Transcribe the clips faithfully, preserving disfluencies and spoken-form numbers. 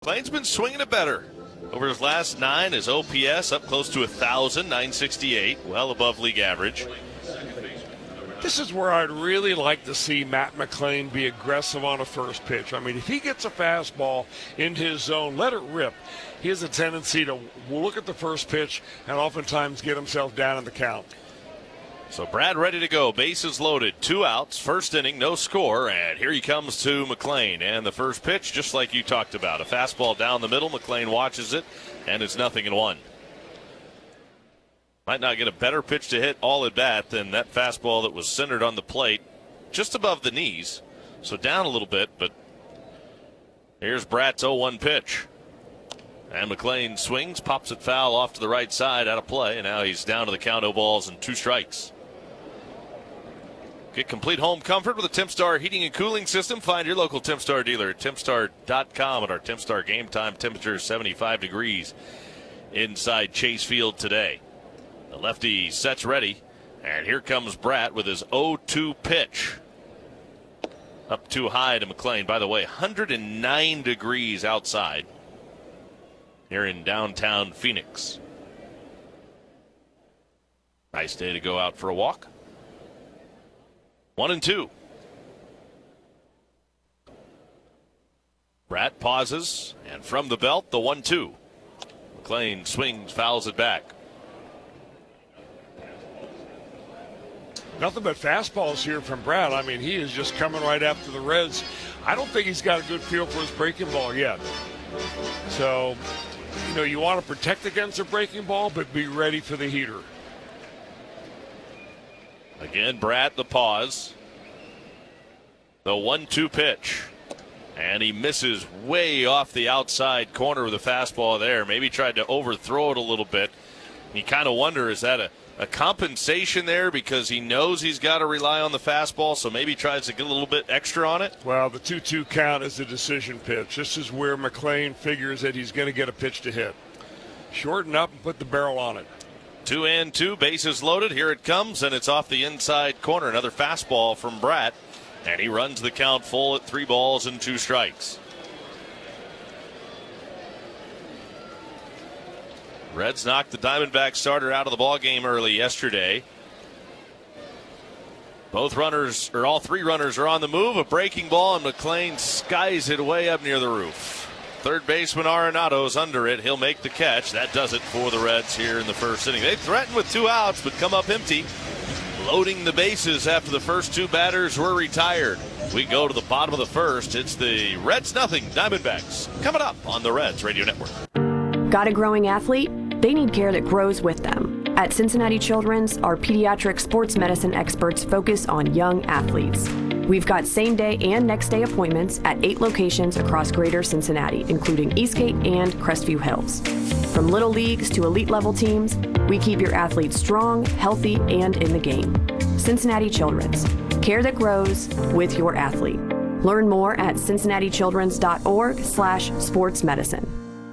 McLean's been swinging it better. Over his last nine, his O P S up close to one thousand, nine sixty-eight, well above league average. This is where I'd really like to see Matt McLain be aggressive on a first pitch. I mean, if he gets a fastball in his zone, let it rip. He has a tendency to look at the first pitch and oftentimes get himself down in the count. So Brad ready to go. Bases loaded. Two outs. First inning, no score. And here he comes to McLain. And the first pitch, just like you talked about. A fastball down the middle. McLain watches it, and it's nothing in one. Might not get a better pitch to hit all at bat than that fastball that was centered on the plate just above the knees. So down a little bit, but here's Brad's oh one pitch. And McLain swings, pops it foul off to the right side, out of play. And now he's down to the count, no balls and two strikes. Get complete home comfort with a Tempstar heating and cooling system. Find your local Tempstar dealer at Tempstar dot com. And our Tempstar game time temperature is seventy-five degrees inside Chase Field today. The lefty sets ready, and here comes Bratt with his oh two pitch. Up too high to McLain. By the way, one hundred nine degrees outside here in downtown Phoenix. Nice day to go out for a walk. One and two. Bratt pauses, and from the belt, the one two. McLain swings, fouls it back. Nothing but fastballs here from Brad. I mean, he is just coming right after the Reds. I don't think he's got a good feel for his breaking ball yet. So, you know, you want to protect against a breaking ball, but be ready for the heater. Again, Bratt, the pause. The one two pitch. And he misses way off the outside corner with a fastball there. Maybe tried to overthrow it a little bit. You kind of wonder, is that a, a compensation there because he knows he's got to rely on the fastball, so maybe tries to get a little bit extra on it? Well, the two two count is the decision pitch. This is where McLain figures that he's going to get a pitch to hit. Shorten up and put the barrel on it. Two and two, bases loaded. Here it comes, and it's off the inside corner. Another fastball from Bratt, and he runs the count full at three balls and two strikes. Reds knocked the Diamondback starter out of the ballgame early yesterday. Both runners, or all three runners, are on the move. A breaking ball, and McLain skies it way up near the roof. Third baseman Arenado's under it. He'll make the catch. That does it for the Reds here in the first inning. They threatened with two outs, but come up empty, loading the bases after the first two batters were retired. We go to the bottom of the first. It's the Reds nothing, Diamondbacks. Coming up on the Reds Radio Network. Got a growing athlete? They need care that grows with them. At Cincinnati Children's, our pediatric sports medicine experts focus on young athletes. We've got same-day and next-day appointments at eight locations across greater Cincinnati, including Eastgate and Crestview Hills. From little leagues to elite-level teams, we keep your athletes strong, healthy, and in the game. Cincinnati Children's. Care that grows with your athlete. Learn more at cincinnati children's dot org slash sports medicine.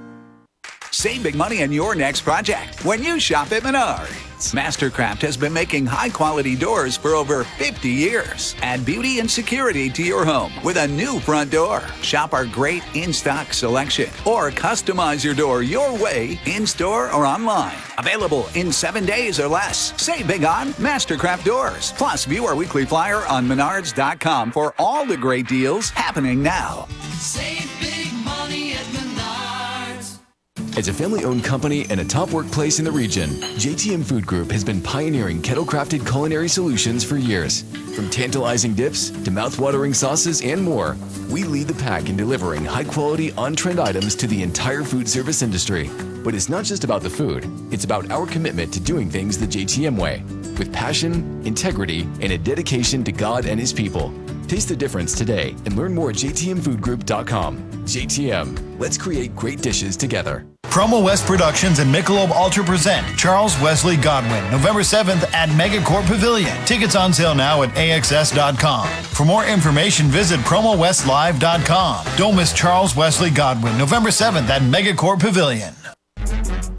Save big money on your next project when you shop at Menards. Mastercraft has been making high-quality doors for over fifty years. Add beauty and security to your home with a new front door. Shop our great in-stock selection or customize your door your way in-store or online. Available in seven days or less. Save big on Mastercraft doors. Plus, view our weekly flyer on menards dot com for all the great deals happening now. Save big money at Menards. As a family-owned company and a top workplace in the region, J T M Food Group has been pioneering kettle-crafted culinary solutions for years. From tantalizing dips to mouth-watering sauces and more, we lead the pack in delivering high-quality, on-trend items to the entire food service industry. But it's not just about the food. It's about our commitment to doing things the J T M way, with passion, integrity, and a dedication to God and His people. Taste the difference today and learn more at j t m food group dot com. J T M, let's create great dishes together. Promo West Productions and Michelob Ultra present Charles Wesley Godwin, November seventh at Megacorp Pavilion. Tickets on sale now at a x s dot com. For more information, visit promo west live dot com. Don't miss Charles Wesley Godwin, November seventh at Megacorp Pavilion.